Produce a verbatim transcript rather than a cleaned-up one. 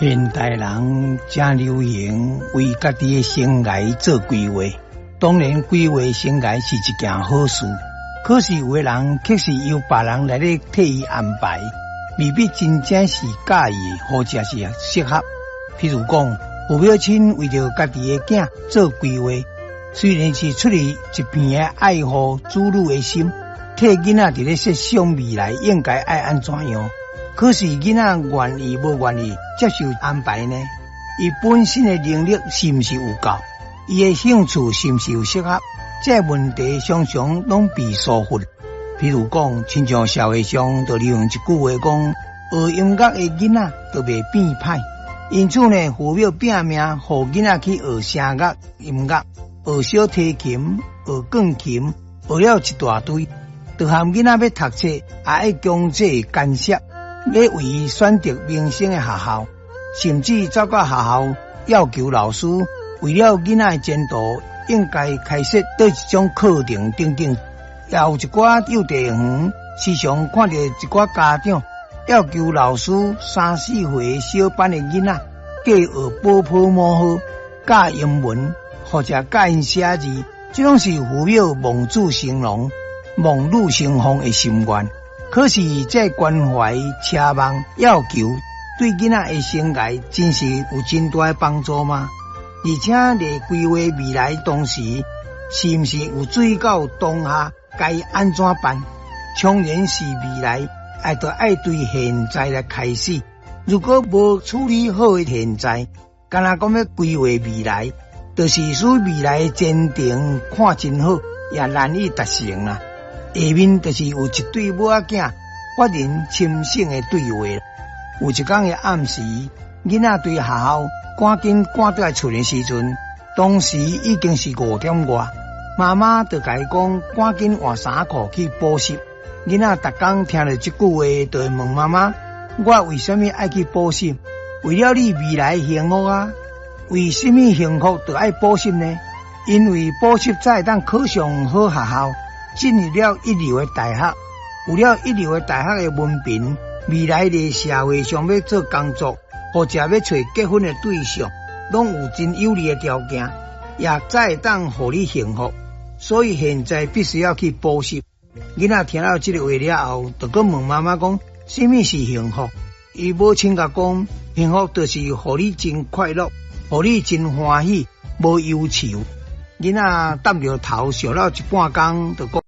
现代人正流行为家己的生涯做规划，当然规划生涯是一件好事，可是有的人却是由别人来咧替伊安排，未必真正是介意或者是适合。譬如讲，父母亲为着家己的囝做规划，虽然是出于一片的爱护子女的心，替囡仔伫咧设想未来应该爱安怎样。可是囡仔愿意无愿意接受安排呢？伊本身的能力是毋是有够？伊的兴趣是毋是有适合？这问题常常拢被疏忽。譬如讲，亲像社会上就利用一句话讲，学音乐的囡仔就袂变歹。因此呢，父母拼命互囡仔去学声乐、音乐，学小提琴、学钢琴，学了一大堆，就含囡仔要读册，也爱强制干涉。要为伊选择明星的学校，甚至走到学校要求老师为了囡仔的前途，应该开设对一种课程等等。也有一寡幼稚园时常看到一寡家长要求老师三四岁小班的囡仔计学跑跑摸摸、教英文或者教因写字，这种是父母望子成龙、望女成凤的心愿。可是这关怀、奢望、要求，对囡仔的生涯真是有真大的帮助吗？而且在规划未来同时，是毋是有注意到当下该安怎办？当然是未来，爱就爱对现在来开始。如果无处理好的现在，干那讲要规划未来，就是使未来前程看真好，也难以达成啦。下面就是有一对母仔囝发人深省的对话。有一天的暗时，囡仔对学校赶紧赶倒来厝的时阵，当时已经是五点外，妈妈就甲伊讲赶紧换衫裤去补习。囡仔逐工听了这句话，就会问妈妈：我为什么爱去补习？为了你未来幸福啊！为什么幸福就爱补习呢？因为补习才会当考上好学校，进入了一流的大学，有了一流的大学的文凭，未来在社会上要做工作，或者要找结婚的对象，拢有真有利的条件，也才会当互你幸福。所以现在必须要去补习。囡仔听到这个话了后，就搁问妈妈讲：什么是幸福？伊母亲甲讲：幸福就是互你真快乐，互你真欢喜，无忧愁。囡仔耷着头笑了一半工，就讲。